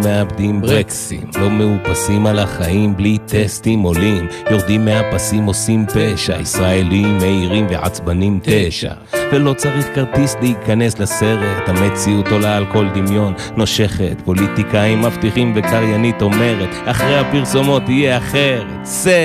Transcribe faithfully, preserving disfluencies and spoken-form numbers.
מאבדים ברקסים, לא מאופסים על החיים בלי טסטים עולים, יורדים מהפסים עושים פשע, ישראלים מהירים ועצבנים תשע, ולא צריך כרטיס להיכנס לסרט, המציאות עולה על כל דמיון, נושכת, פוליטיקאים מבטיחים וקריינית אומרת, אחרי הפרסומות יהיה אחרת, סרט